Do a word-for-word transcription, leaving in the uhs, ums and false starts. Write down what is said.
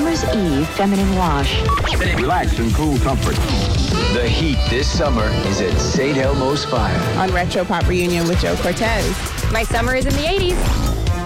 Summer's Eve Feminine Wash. Relax and cool comfort. The heat this summer is at Saint Elmo's Fire. On Retro Pop Reunion with Joe Cortez. My summer is in the eighties.